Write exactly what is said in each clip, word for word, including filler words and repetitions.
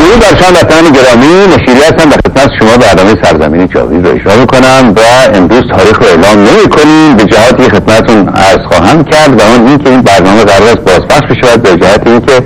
درود بر شما وطنان گرامی، مشیری هستم و خدمت شما برنامه سرزمین جاوید رو اجرا میکنم و امروز تاریخ رو اعلام نمی‌کنیم، به جهاتی خدمتتون عرض خواهم کرد و اون این که این برنامه قرار است بازپخش بشود، به جهت این که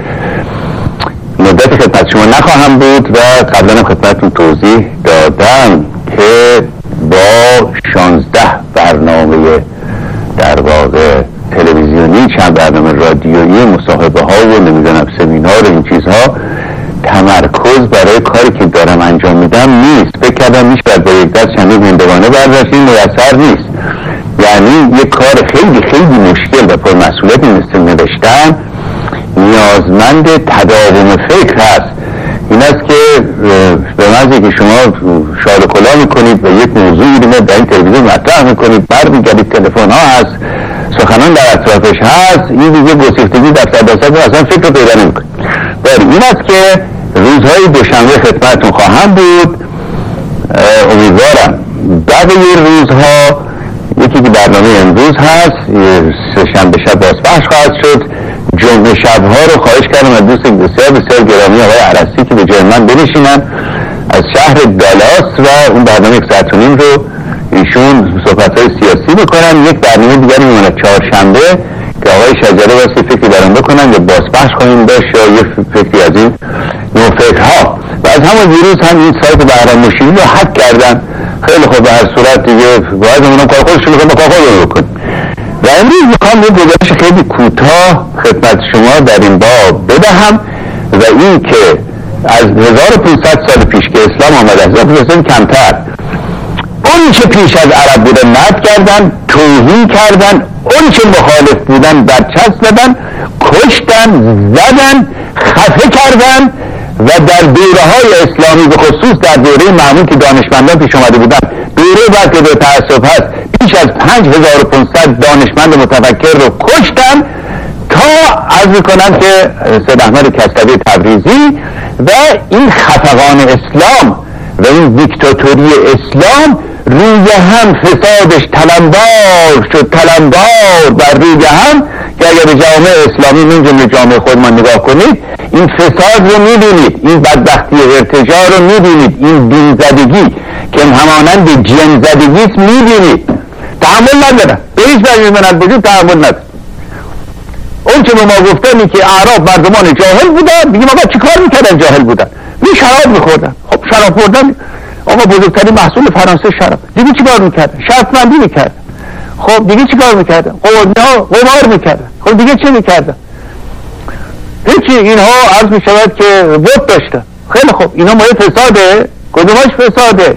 مدت خدمت شما نخواهم بود و قبلا هم خدمتتون توضیح دادم که با شانزده برنامه در واقع تلویزیونی، چند برنامه رادیویی، مصاحبه ها و نمیدونم سمینار، این چیزها تمرکز برای کاری که دارم انجام میدم نیست. فکر کردم میشه با یک دست چندین هندوانه برداشت، این میسر نیست. یعنی یک کار خیلی خیلی مشکل و پرمسئولیتی مثل نوشتن نیازمند تداوم فکر هست. این است که به محض که شما شال و کلاه میکنید و یک موضوعی رو در این تلویزیون مطرح میکنید، برمیگردید، تلفن ها هست، سخنان در اطرافش هست، این دیگه گسیختگی در صد درصد اصلا فکر رو پیدا نمیکنید. بله، این است که روزهای دوشنبه خدمتتون خواهم بود. امیدوارم بقیه روزها، یکی که برنامه امروز هست، شنبه شب بازپخش خواهد شد. جمعه شبها رو خواهش کردم از دوست بسیار بسیار گرامی آقای عرصی که به جای من بنشینن، از شهر دالاس، و اون برنامه یک ساعت و نیم رو ایشون صحبت‌های سیاسی بکنن. یک برنامه دیگری میمونه چهارشنبه که آقای شجره واسه فکری برام بکنن یا بازپخش خواهیم داشت یا یه فکری از این نوع فکرها. و از همون دیروز هم این سایت بهرام مشیری رو حک کردن. خیلی خوب، به هر صورت دیگه باید اونم کار خودشون رو با کار خودشون بکنن. و امروز میخوام یه گزارش خیلی کوتاه خدمت شما در این باب بدهم و این که از هزار و پانصد سال پیش که اسلام آمده، هزار و پانصد کمتر، اون چه پیش از عرب بودن مد کردن، توهین کردن، اون چه مخالف بودن برچسب زدن، کشتن، زدن، خفه کردن و در دوره های اسلامی به خصوص در دوره معمول که دانشمندان پیش آمده بودن، دوره بعد که به تأسف هست بیش از پنج هزار و پانصد دانشمند متفکر رو کشتن تا عرض میکنم که سید احمد کسروی تبریزی و این خفقان اسلام و این دیکتاتوری اسلام روی هم فسادش تلمبار شد، تلمبار بر روی هم، که اگر به جامعه اسلامی من جمله جامعه خودمان نگاه کنید این فساد رو میبینید، این بدبختی ارتجاع رو میبینید، این دین زدگی که همانند جن زدگیست میبینید. تحمل ندارن، به هیچ وجه من وجود تحمل ندارن. اون که به ما گفتن که اعراب مردمان جاهل بودن، دیگه ما چی کار میکردن جاهل بودن؟ می شراب میخوردن. خب شراب خوردن آقا بزرگترین محصول فرانسه شراب، دیگه چی کار میکردن؟ شرط بندی میکردن. خب دیگه چی کار میکردن؟ قمار میکردن. خب دیگه چی میکردن؟ هیچی. اینها عرض میشود که بت داشتن. خیلی خوب، اینا مایه فساده؟ کدومش فساده؟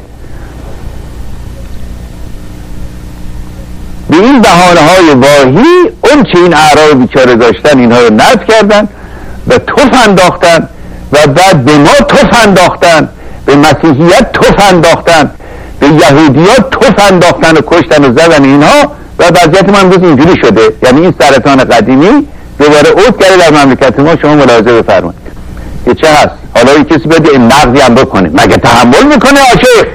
به این بهانه های واهی اون چه این اعراب بیچاره داشتن اینها رو نفی کردن و تف انداختن و بعد به ما تف انداختن، به مسیحیت تف انداختن، به یهودیات تف انداختن و کشتن و زدن اینها و وضعیت ما امروز اینجوری شده. یعنی این سرطان قدیمی دوباره عود کرده در مملکت ما. شما ملاحظه بفرمایید که چه هست. حالا این کسی بده این نقضی هم بکنه، مگه تحمل میکنه آشیخ؟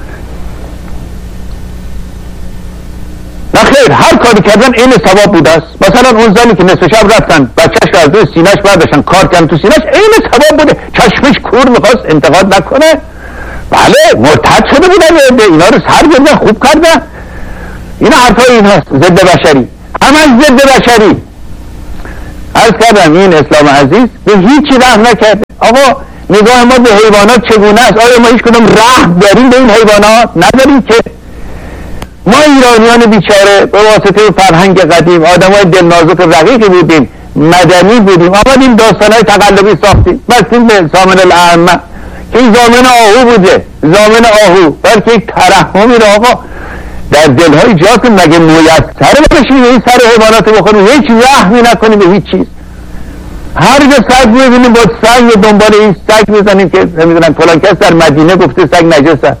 نخیر، هر کاری کردن این ثواب بوده است. مثلا اون زنی که نصف شب رفتن بچهش رو از روی سینه‌اش برداشتن کار کردن تو سینه‌اش، این ثواب بوده. چشمش کور میخواست انتقاد نکنه. بله، مرتد شده بودن، اینا رو سر گردن خوب کردن. اینا حرفای این هست، ضد بشری، همه ضد بشری. عرض کردم این اسلام عزیز به هیچی رحم نکرده. آقا نگاه ما به حیوانات چگونه است؟ آیا ما هیچ کدوم رحم داریم به این حیوانات؟ نداریم که. ما ایرانیان بیچاره به واسطه فرهنگ قدیم آدمای دلنازک و رقیقی بودیم، مدنی بودیم، آمدیم داستانهای تقلبی ساختیم، بستیم به زامن الائمه که این زامن آهو بوده، زامن آهو، بلکه یک ترحمی رو آقا در دلهای جاتون مگه میسره باشیم این سر حیوانات بخوریم، هیچ رحمی نکنیم به هیچ چیز. هر جا سگ میبینیم با سگ دنبال این سگ میزنیم که نمیدونم فلان کس در مدینه گفته سگ نجسه.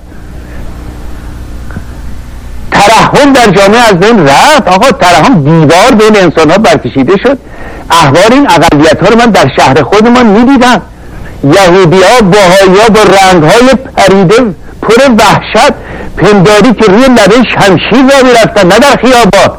ترحم در جامعه از بین رفت. آقا ترحم دیوار بین انسان ها برکشیده شد. احوال این اقلیت ها رو من در شهر خودمان میدیدم. یهودی ها، باهایی ها با رنگ های پریده پر وحشت، پنداری که روی لبه شمشیر را میرفتن، نه در خیابان.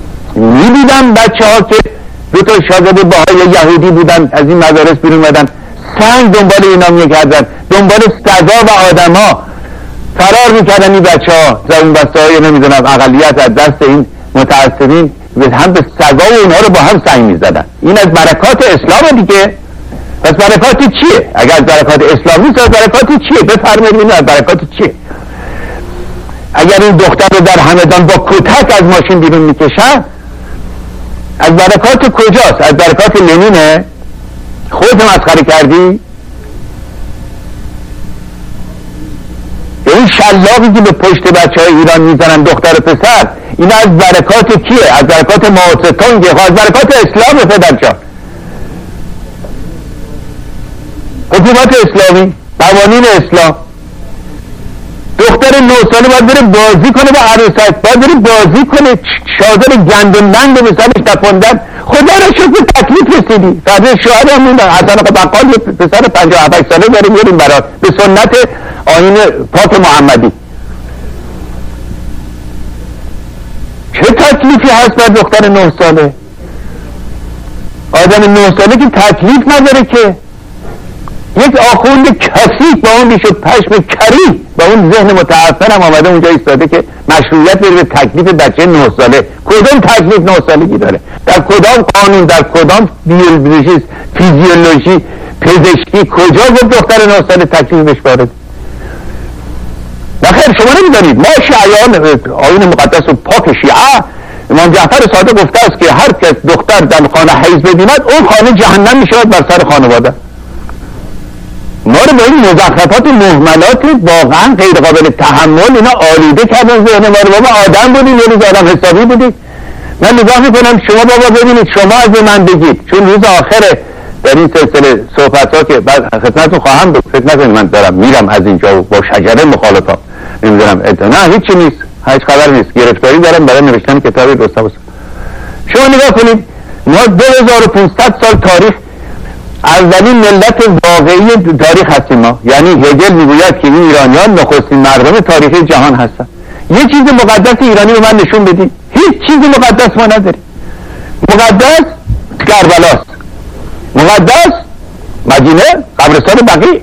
میدیدم بچه ها که دو تا شاگرد باهای یهودی بودن از این مدارس بیرون اومدن سنگ دنبال اینا میکردن، دنبال سزا و آدم ها فرار میکردن این بچه ها، زبون بسته های نمیدونم اقلیت از دست این متعصبین هم به سزا و اینها رو با هم سنگ میزدن. این از برکات اسلام دیگه. پس برکات چیه؟ اگر از برکات اسلام نیست از برکات چیه؟ بفرمایید این از برکات چیه؟ اگر این دختر رو در همدان با کتک از ماشین بیرون میکشن از برکات کجاست؟ از برکات لنینه؟ خودت مسخره کردی؟ این شلاقی که به پشت بچه های ایران میزنن دختر و پسر، این از برکات کیه؟ از برکات معاصرتانگه، از برکات اسلام پدرجان. حکومت اسلامی، قوانین اسلام. دختر نه ساله باید بره بازی کنه با عروسک، باید بره بازی کنه، شادر گندمند به سرش تپاندن. خدا را شکر به تکلیف رسیدی. فرده شوهر هم میدن حسن آقا بقال یه پسر پنجاه و هفت ساله داره میاریم برات به سنت آیین پاک محمدی. چه تکلیفی هست بر دختر نه ساله؟ آدم نه ساله که تکلیف نداره که. یک آخوند کثیف با اون ریش و پشم کری با اون ذهن متعفن هم آمده اونجا ایستاده که مشروعیت بده به تکلیف بچه نه ساله. کدام تکلیف نه سالگی داره؟ در کدام قانون، در کدام بیولوژی، فیزیولوژی، پزشکی کجا گفت دختر نه ساله تکلیفش وارد؟ بخیر شما نمیدانید ما شیعیان آیین مقدس و پاک شیعه امام جعفر صادق گفته است که هر کس دختر در خانه حیض ببیند اون خانه جهنم میشود بر سر خانواده. ما رو با این مزخرفات و مهملات واقعا غیر قابل تحمل اینا آلوده کردن ذهن ما رو. بابا آدم بودیم یه روز آدم حسابی بودیم. من نگاه میکنم شما بابا ببینید شما از من بگید چون روز آخره در این سلسله صحبت ها که بعد خدمتتون خواهم بود. فکر نکنید من دارم میرم از اینجا و با شجره مخالفم نمیدونم نه هیچی نیست، هیچ خبر نیست. گرفتاری دارم برای نوشتن کتاب رستم. شما نگاه کنید ما دو هزار و پانصد سال تاریخ اولین ملت واقعی تاریخ هستیم ما. یعنی هگل میگوید که این ایرانیان نخستین مردم تاریخی جهان هستن. یه چیز مقدس ایرانی رو من نشون بدید. هیچ چیز مقدس ما نداریم. مقدس کربلاست، مقدس مدینه، قبرستان بقیع.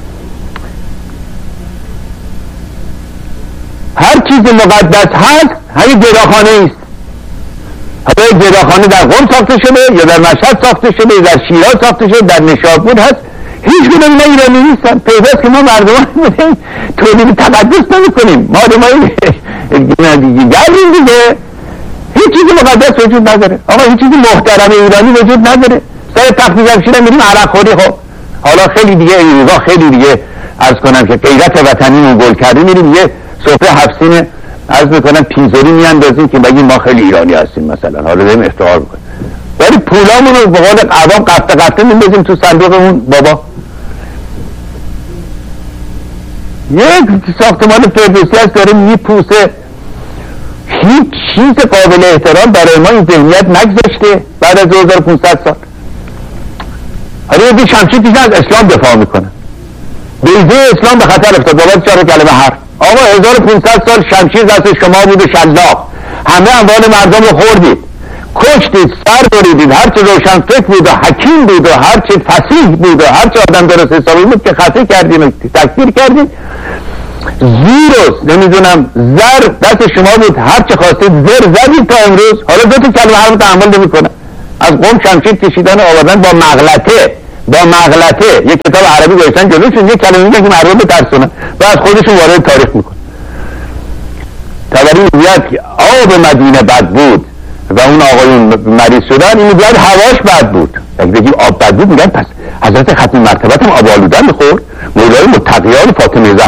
هر چیز مقدس هست همین گداخانه است. حالا گداخانه در قم ساخته شده یا در مشهد ساخته شده یا در شیراز ساخته شده، در نشابور هست. هیچ کدوم اینا ایرانی نیستن. پیداست که ما مردمان بودیم تولید تقدس نمی کنیم، ما آدمای گردیم دیگه. هیچ چیزی مقدس وجود نداره. آقا هیچ چیزی محترم ایرانی وجود نداره. سر تخت جمشید میریم عرق خوری. خب حالا خیلی دیگه این روزا خیلی دیگه عرض کنم که غیرت وطنیمون گل کرده میریم یه سفره هفسین عرض میکنم پیزوری میاندازیم که بگیم ما خیلی ایرانی هستیم مثلا. حالا داریم افتخار میکنیم ولی پولامون رو به قول عوام قفته قفته میندازیم تو صندوقمون. بابا یک ساختمان فردوسی هست داره میپوسه، هیچ چیز قابل احترام برای ما این ذهنیت نگذاشته بعد از دو هزار و پانصد سال. حالا یه شمشیر کشن از اسلام دفاع میکنه، بیضه اسلام به خطر افتاد بابا چهار کلمه حرف. آقا هزار و پانصد سال شمشیر دست شما بود و شلاق، همه اموال مردم رو خوردید، کشتید، سر بریدید. هرچه روشن فکر بود و حکیم بود و هرچه فصیح بود و هرچه آدم درست حسابی بود که خطی کردین و تکفیر کردین. زیر و نمیدونم زر دست شما بود، هرچه خواستید زر زدید تا امروز. حالا دو تا کلمه حرف تحمل نمیکنه. از قم شمشیر کشیدن و آوردن با مغلطه با مغلطه یک کتاب عربی گذاشتن جلوشون، یک کلمه میگه که مردم بترسونن و از خودشون وارد تاریخ میکنه. تبری میگوید که آب مدینه بد بود و اون آقایون مریض شدن، این میگوید هواش بد بود. اگه بگیم آب بد بود میگن پس حضرت ختم مرتبت هم آب آلوده میخورد. مولای متقیان فاطمه زهرا